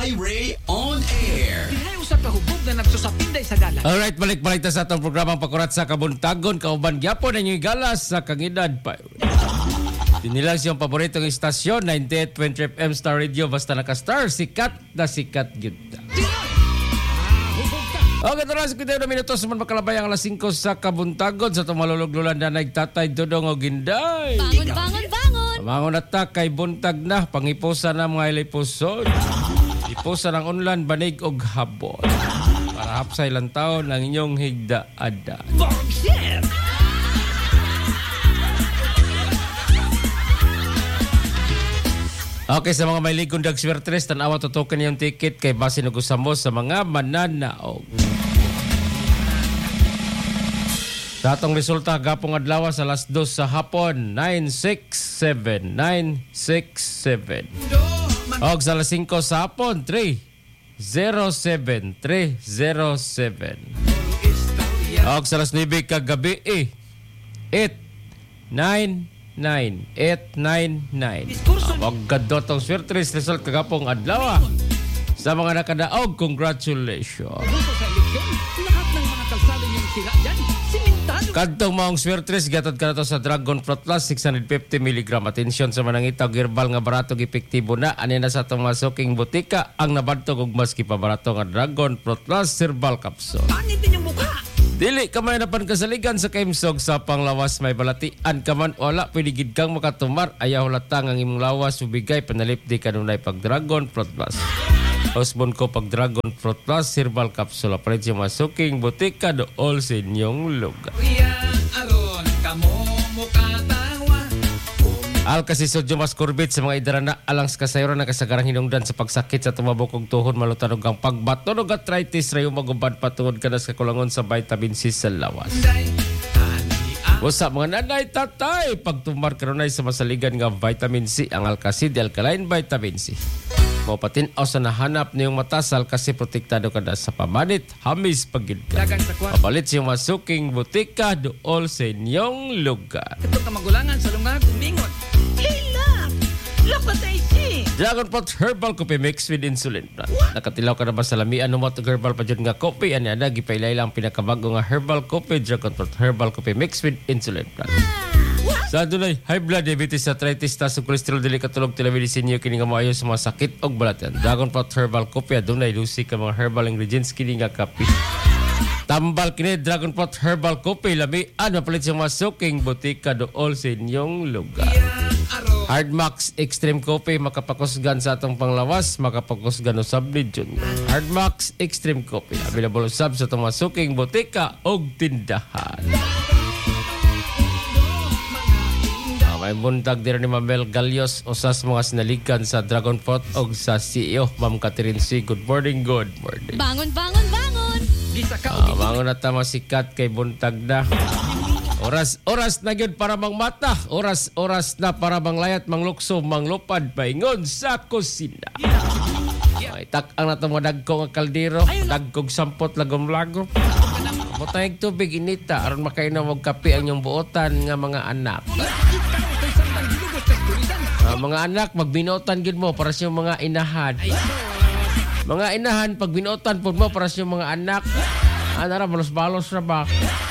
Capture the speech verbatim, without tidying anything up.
I-Ray on Air. Dinayo sa kahubog na nagsusapinday sa dalan. Alright, balik-balik ta sa atong programang Pakurat sa Kabuntagon. Kauban gyapon ninyo'y galas sa Kangidad pa. Dinilang siyang paboritong istasyon, ninety-eight point three F M Star Radio. Basta naka-star, sikat na sikat yun. Okay, tara sa kita na minutos naman makalabay ang alas singko sa Kabuntagon sa tumaluluglulan na nagtatay Dodong o Ginday. Bangon, bangon, bangon! Bangon na ta kay buntag na, pangipusan na mga ilipuson. Ipusan ang unlan, banig o habon. Para hapsay lang taon ang inyong higda-ada. Okay, sa mga may ligong dag swertres, tanawa tutukan yung ticket kay base nagusamo sa mga mananaog. Sa atong resulta, gapong adlaw sa alas dos sa hapon, nine six seven, nine six seven. Og sa alas singko sa hapon, three zero seven, three zero seven. Og sa alas nueve kagabi, eight nine nine, eight nine nine. Og gadotong swertres result kagapong adlaw. Sa mga nakadaog, congratulations. Lahat ng mga kalsada yung sira dyan, simentado. Kadtong maong swertres, gatod ka na to sa Dragon Fruit Plus, six hundred fifty milligram. Atensyon sa manangitaw, girbal nga barato, epektibo na. Ani na sa itong masuking butika, ang nabantog og maski pa barato nga Dragon Fruit Plus Herbal Capsule. Pangit din yung mukha. Dili ka man napan kasaligan sa kaimsog sa panglawas may balatian ka man wala pwede gid kang makatumar ayaw latang ang imong lawas ubigay panalip di kanunay pag Dragon Fruit Plus. Husband ko pag Dragon Fruit Plus Herbal Capsule palit siya masuking butika do all sa inyong lugar. Aron kamo mukatawa. Al kasi sodium ascorbate sa mga idarana alang sa kasayuran na kasagarang hinungdan sa pagsakit sa tumabok og tuhod malutanog ang pagbato ug arthritis rayo magubad patungod ka na sa kulangon sa vitamin C sa lawas. Wasa mga nanay tatay pagtumar kanunay sa masaligan nga vitamin C ang Alkacid Alkaline Vitamin C. Mo patin-aw sa nahanap niyong matasal kasi protektado ka na sa pamanit hamis pagid ka. Papalit siyang masuking butika dool sa inyong lugar. Ito ka magulangan sa lungag umingon. Hila! Lapat ay si! Dragon Fruit Herbal Coffee Mix with Insulin Plant. Nakatilaw ka na ba sa lamian ng mga herbal pa dyan nga coffee? Ano na, gipailay lang pinakabago nga herbal coffee. Dragon Fruit Herbal Coffee Mix with Insulin Plant. Sa dunay high blood, diabetes, arthritis, taas ng kolesterol, dili katulog, telemedicine, kini nga maayo sa mga sakit o balatan. Dragon Fruit Herbal Coffee, adunay lusi ka mga herbal ingredients, kini nga kape. Tambal kini Dragon Fruit Herbal Coffee, lamian, mapalit siyang masuking butika dool sa inyong lugar. Hard Max Extreme Coffee, makapakusgan sa atong panglawas, makapakusgan usab ni Junior. Hard Max Extreme Coffee, available usab sa atong masuking butika o tindahan. May buntag din ni Mabel Galios o sa mga sinalikan sa Dragon Fruit o sa C E O, Ma'am Catherine C. Good morning, good morning. Bangon, bangon, bangon! Ah, bangon na tama sikat kay buntag na. Oras, oras na yun para mang mata. Oras, oras na para mang layat, mang lukso, mang lupad, paingon sa kusina. Ay, tak ang natong madagkong ang kaldero, dagkong sampot, lagom-lagom. Butayag tubig, inita, aron makainom og kape ang inyong buotan nga mga anak. Uh, mga anak, magbinotan gid mo para sa mga inahan. Mga inahan, pag binotan po mo para sa mga anak, anara, balos-balos na ba?